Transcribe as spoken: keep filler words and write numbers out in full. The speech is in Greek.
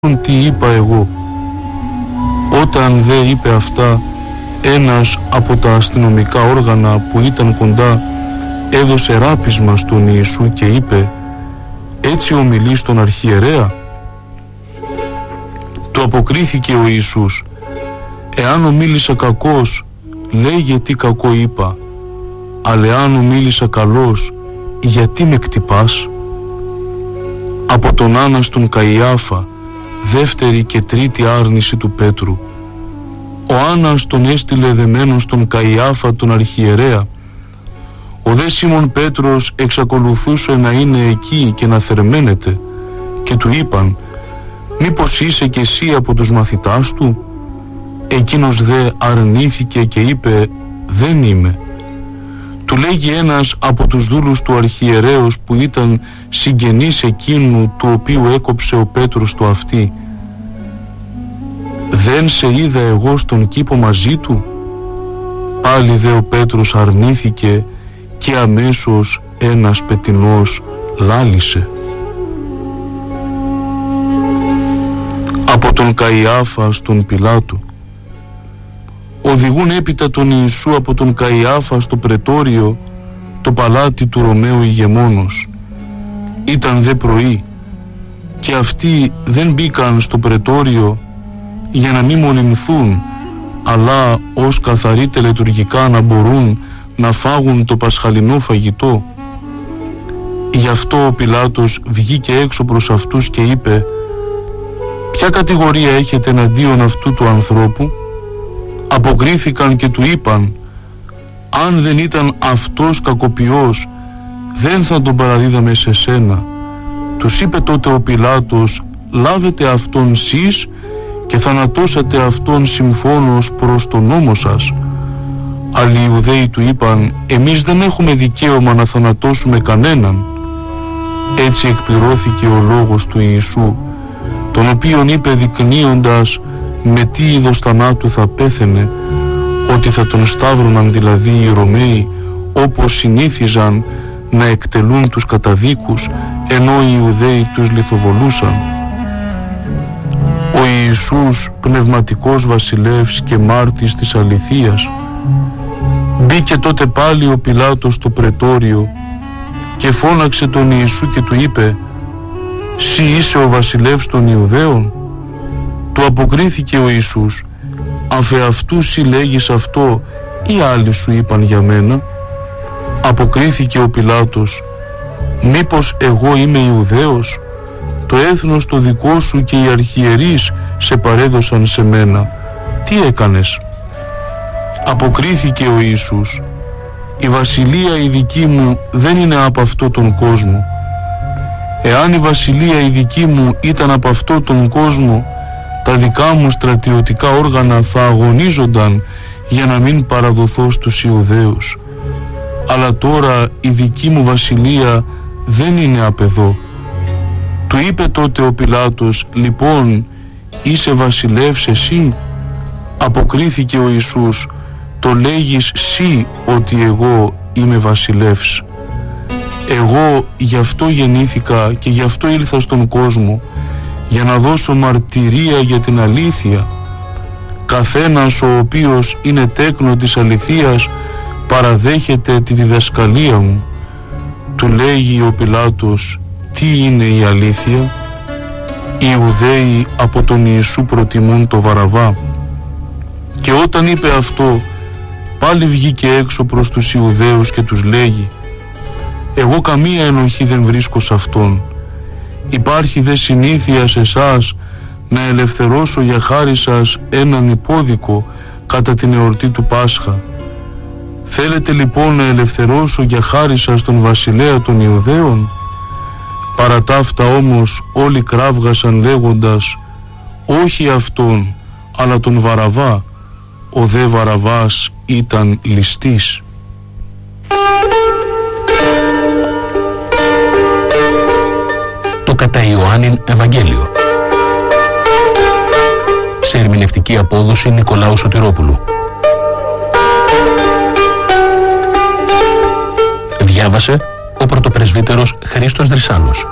τι είπα εγώ. Όταν δε είπε αυτά, ένας από τα αστυνομικά όργανα που ήταν κοντά έδωσε ράπισμα στον Ιησού και είπε, έτσι ομιλεί στον αρχιερέα? Του αποκρίθηκε ο Ιησούς, εάν ομίλησα κακώς, λέγε τι κακό είπα, αλλά εάν ομίλησα καλώς, γιατί με κτυπάς? Από τον Άννα στον Καϊάφα, δεύτερη και τρίτη άρνηση του Πέτρου. Ο Άννας τον έστειλε δεμένο στον Καϊάφα τον αρχιερέα. Ο δε Σίμων Πέτρος εξακολουθούσε να είναι εκεί και να θερμαίνεται και του είπαν, μήπως είσαι κι εσύ από τους μαθητάς του? Εκείνος δε αρνήθηκε και είπε, δεν είμαι. Του λέγει ένας από τους δούλους του αρχιερέως που ήταν συγγενής εκείνου του οποίου έκοψε ο Πέτρος το αυτί, δεν σε είδα εγώ στον κήπο μαζί του? Πάλι δε ο Πέτρος αρνήθηκε και αμέσως ένας πετεινός λάλησε. Από τον Καϊάφα στον Πιλάτο. Οδηγούν έπειτα τον Ιησού από τον Καϊάφα στο πρετόριο, το παλάτι του Ρωμαίου ηγεμόνος. Ήταν δε πρωί και αυτοί δεν μπήκαν στο πρετόριο για να μην μολυνθούν, αλλά ως καθαροί τελετουργικά να μπορούν να φάγουν το πασχαλινό φαγητό. Γι' αυτό ο Πιλάτος βγήκε έξω προς αυτούς και είπε, ποια κατηγορία έχετε εναντίον αυτού του ανθρώπου? Αποκρίθηκαν και του είπαν, αν δεν ήταν αυτός κακοποιός, δεν θα τον παραδίδαμε σε σένα. Τους είπε τότε ο Πιλάτος, λάβετε αυτόν σεις και θανατώσατε αυτόν συμφώνως προς τον νόμο σας. Αλλά οι Ιουδαίοι του είπαν, εμείς δεν έχουμε δικαίωμα να θανατώσουμε κανέναν. Έτσι εκπληρώθηκε ο λόγος του Ιησού, τον οποίον είπε δεικνύοντας με τι είδος θανάτου θα πέθαινε, ότι θα τον σταύρωναν δηλαδή οι Ρωμαίοι, όπως συνήθιζαν να εκτελούν τους καταδίκους, ενώ οι Ιουδαίοι τους λιθοβολούσαν. Ο Ιησούς, πνευματικός βασιλεύς και μάρτης της αληθείας, μπήκε τότε πάλι ο Πιλάτος στο πρετόριο και φώναξε τον Ιησού και του είπε, «Συ είσαι ο βασιλεύς των Ιουδαίων?» Του αποκρίθηκε ο Ιησούς, «Αφ' αυτού συ λέγεις αυτό ή άλλοι σου είπαν για μένα?» Αποκρίθηκε ο Πιλάτος, «Μήπως εγώ είμαι Ιουδαίος? Το έθνος το δικό σου και οι αρχιερείς σε παρέδωσαν σε μένα. Τι έκανες?» Αποκρίθηκε ο Ιησούς, «Η βασιλεία η δική μου δεν είναι από αυτό τον κόσμο. Εάν η βασιλεία η δική μου ήταν από αυτό τον κόσμο, τα δικά μου στρατιωτικά όργανα θα αγωνίζονταν για να μην παραδοθώ στους Ιουδαίους. Αλλά τώρα η δική μου βασιλεία δεν είναι απ' εδώ». Του είπε τότε ο Πιλάτος, «Λοιπόν, είσαι βασιλεύς εσύ?» Αποκρίθηκε ο Ιησούς, «Το λέγεις σύ ότι εγώ είμαι βασιλεύς. Εγώ γι' αυτό γεννήθηκα και γι' αυτό ήλθα στον κόσμο, για να δώσω μαρτυρία για την αλήθεια. Καθένας ο οποίος είναι τέκνο της αληθείας παραδέχεται τη διδασκαλία μου». Του λέγει ο Πιλάτος, «Τι είναι η αλήθεια?» Οι Ιουδαίοι από τον Ιησού προτιμούν το Βαραβά. Και όταν είπε αυτό, πάλι βγήκε έξω προς τους Ιουδαίους και τους λέγει, «Εγώ καμία ενοχή δεν βρίσκω σε αυτόν. Υπάρχει δε συνήθεια σε εσάς να ελευθερώσω για χάρη σας έναν υπόδικο κατά την εορτή του Πάσχα. Θέλετε λοιπόν να ελευθερώσω για χάρη σας τον βασιλέα των Ιουδαίων?» Παρά ταύτα όμως όλοι κράβγασαν λέγοντας, «Όχι αυτόν, αλλά τον Βαραβά». Ο δε Βαραβάς ήταν ληστής. Το κατά Ιωάννην Ευαγγέλιο. Σε ερμηνευτική απόδοση Νικολάου Σωτηρόπουλου. Διάβασε ο πρωτοπρεσβύτερος Χρήστος Δρυσάνος.